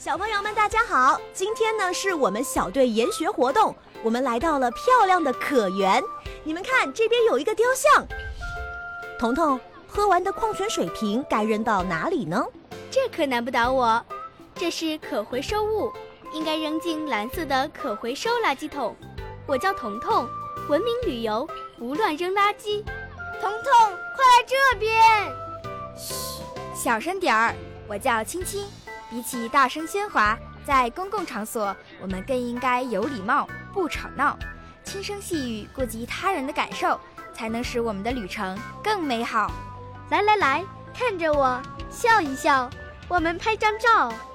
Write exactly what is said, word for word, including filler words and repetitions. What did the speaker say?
小朋友们大家好，今天呢是我们小队研学活动，我们来到了漂亮的可园。你们看，这边有一个雕像。彤彤，喝完的矿泉水瓶该扔到哪里呢？ 这可难不倒我，这是可回收物，应该扔进蓝色的可回收垃圾桶。我叫彤彤，文明旅游，不乱扔垃圾。 彤彤，快来这边！嘘，小声点儿。我叫青青。比起大声喧哗，在公共场所，我们更应该有礼貌，不吵闹，轻声细语，顾及他人的感受，才能使我们的旅程更美好。 来来来，看着我，笑一笑，我们拍张照。